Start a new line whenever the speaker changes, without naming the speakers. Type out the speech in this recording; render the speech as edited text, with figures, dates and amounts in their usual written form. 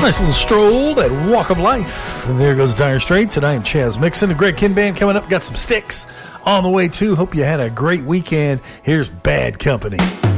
Nice little stroll, that walk of life. And there goes Dire Straits, and I am Chaz Mixon. The Greg Kim Band coming up. Got some sticks on the way, too. Hope you had a great weekend. Here's Bad Company.